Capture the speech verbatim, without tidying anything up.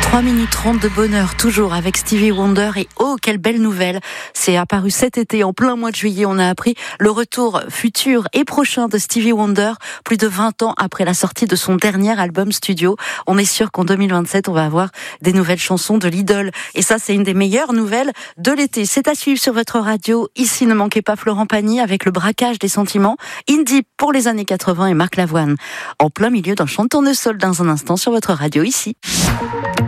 trois minutes trente de bonheur, toujours avec Stevie Wonder. Et oh, quelle belle nouvelle! C'est apparu cet été, en plein mois de juillet. On a appris le retour futur et prochain de Stevie Wonder, plus de vingt ans après la sortie de son dernier album studio. On est sûr qu'en deux mille vingt-sept, on va avoir des nouvelles chansons de l'idole. Et ça, c'est une des meilleures nouvelles de l'été. C'est à suivre sur votre radio. Ici, ne manquez pas Florent Pagny avec le braquage des sentiments. Indie pour les années quatre-vingts et Marc Lavoine. En plein milieu d'un chant de tournesol dans un instant sur votre radio ici.